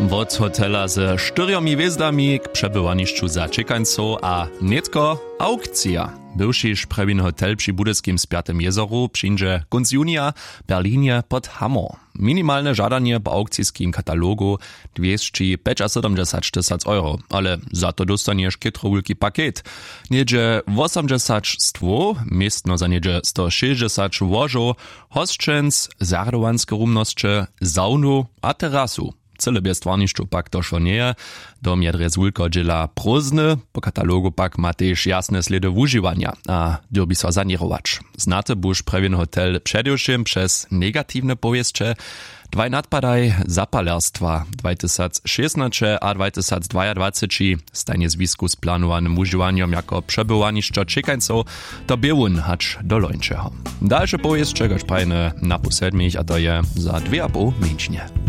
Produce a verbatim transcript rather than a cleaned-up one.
Od hotela ze czteriomi wiezdami k przebywaniszczu zaczekańców a netko aukcja. Bywszy szprewin hotel przy Budyskim Spiatym jezoru przyjdzie kunc junia Berlinie pod Hammer. Minimalne żadanie po aukcijskim katalogu dwieście siedemdziesiąt tysięcy euro, ale za to dostaniesz kitrowulki pakiet. Niedzie osiemdziesiąt stwo, miestno za niedzie sto sześćdziesiąt łożo, hostrzens, zardowanskie rumnosće, saunu a terasu. Cyle bez stwarniszczu pak to šo nie, dom je drezulko dziela prózdny, po katalogu pak ma też jasne sledy używania, a derbi so zanirować. Znate busz prewien hotel przedewším przez negatywne powieście, dwaj nadpadaj zapalerstwa dwa tysiące szesnaście a dwa tysiące dwadzieścia stajnie zwisku z planowanym używaniem jako przebywaniszczo czekańców to biewun hacz do lończego. Dalsze powieście, goś prajne na pół sedmich, a to je za dwie a pół mięcznie.